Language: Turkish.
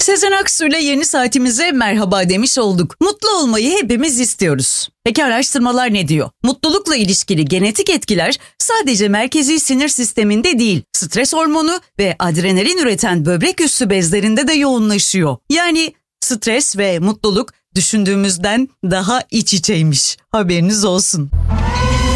Sezen Aksu'yla yeni saatimize merhaba demiş olduk. Mutlu olmayı hepimiz istiyoruz. Peki araştırmalar ne diyor? Mutlulukla ilişkili genetik etkiler sadece merkezi sinir sisteminde değil, stres hormonu ve adrenalin üreten böbrek üstü bezlerinde de yoğunlaşıyor. Yani stres ve mutluluk düşündüğümüzden daha iç içeymiş. Haberiniz olsun.